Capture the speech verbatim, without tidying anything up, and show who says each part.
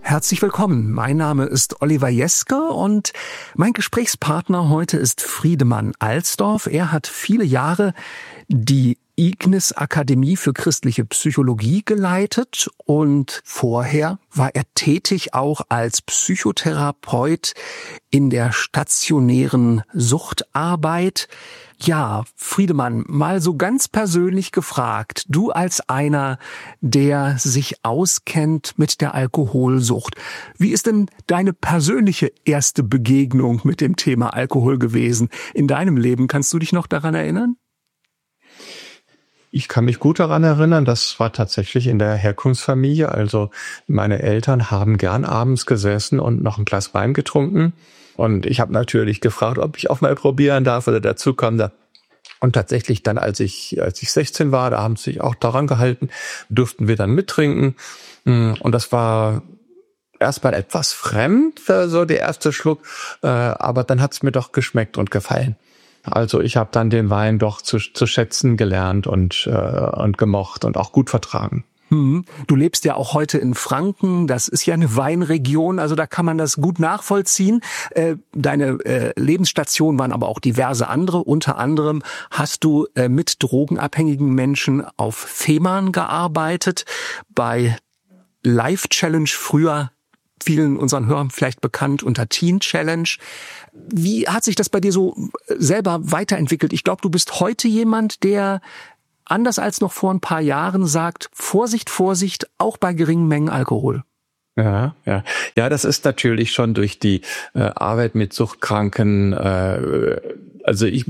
Speaker 1: Herzlich willkommen. Mein Name ist Oliver Jeske und mein Gesprächspartner heute ist Friedemann Alsdorf. Er hat viele Jahre die Ignis-Akademie für christliche Psychologie geleitet und vorher war er tätig auch als Psychotherapeut in der stationären Suchtarbeit. Ja, Friedemann, mal so ganz persönlich gefragt, du als einer, der sich auskennt mit der Alkoholsucht, wie ist denn deine persönliche erste Begegnung mit dem Thema Alkohol gewesen in deinem Leben? Kannst du dich noch daran erinnern?
Speaker 2: Ich kann mich gut daran erinnern, das war tatsächlich in der Herkunftsfamilie. Also meine Eltern haben gern abends gesessen und noch ein Glas Wein getrunken. Und ich habe natürlich gefragt, ob ich auch mal probieren darf oder dazukommen. Und tatsächlich dann, als ich als ich sechzehn war, da haben sie sich auch daran gehalten, durften wir dann mittrinken. Und das war erstmal etwas fremd, so der erste Schluck. Aber dann hat es mir doch geschmeckt und gefallen. Also ich habe dann den Wein doch zu, zu schätzen gelernt und, äh, und gemocht und auch gut vertragen.
Speaker 1: Hm. Du lebst ja auch heute in Franken, das ist ja eine Weinregion, also da kann man das gut nachvollziehen. Äh, deine äh, Lebensstationen waren aber auch diverse andere. Unter anderem hast du äh, mit drogenabhängigen Menschen auf Fehmarn gearbeitet, bei Life Challenge, früher vielen unseren Hörern vielleicht bekannt unter Teen Challenge. Wie hat sich das bei dir so selber weiterentwickelt? Ich glaube, du bist heute jemand, der anders als noch vor ein paar Jahren sagt, Vorsicht, Vorsicht, auch bei geringen Mengen Alkohol.
Speaker 2: Ja, ja. Ja, das ist natürlich schon durch die äh, Arbeit mit Suchtkranken, äh, also ich